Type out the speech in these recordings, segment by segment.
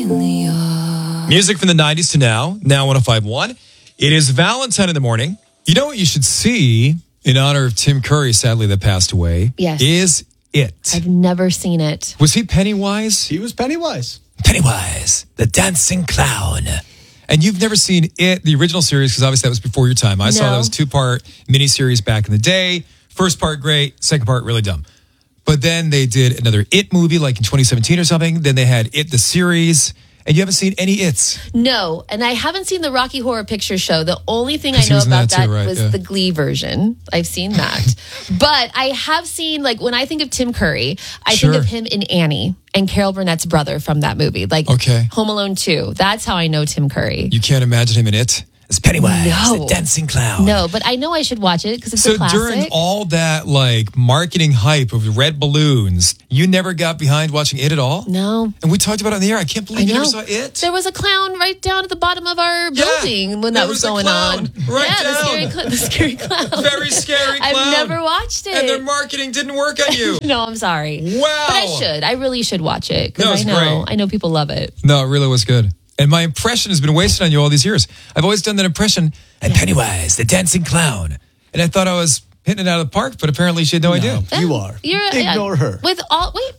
Music from the 90s to now 105.1. It is Valentine in the morning. You know what you should see in honor of Tim Curry, sadly, that passed away? Yes. Is It. I've never seen it. Was he Pennywise? He was Pennywise. Pennywise, the dancing clown. And you've never seen It, the original series, because obviously that was before your time. I saw that was a 2-part miniseries back in the day. First part, great. Second part, really dumb. But then they did another It movie, like in 2017 or something. Then they had It, the series. And you haven't seen any It's? No, and I haven't seen the Rocky Horror Picture Show. The only thing I know about that was the Glee version. I've seen that. But I have seen, like, when I think of Tim Curry, I think of him in Annie and Carol Burnett's brother from that movie. Like, Home Alone 2. That's how I know Tim Curry. You can't imagine him in It? It's Pennywise, the dancing clown. No, but I know I should watch it because it's a classic. So during all that, like, marketing hype of red balloons, you never got behind watching It at all? No. And we talked about it on the air. I can't believe you never saw It. There was a clown right down at the bottom of our building when that was going on. Right down. The scary clown. Very scary clown. I've never watched it. And their marketing didn't work on you. No, I'm sorry. Wow. But I should. I really should watch it because great. I know people love it. No, it really was good. And my impression has been wasted on you all these years. I've always done that impression. And Pennywise, the dancing clown. And I thought I was hitting it out of the park, but apparently she had no idea. You are. Ignore her. With all your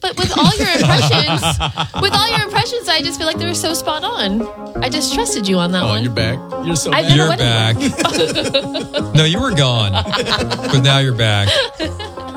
impressions, I just feel like they were so spot on. I just trusted you on that one. Oh, you're back. You're so You're back. No, you were gone. But now you're back.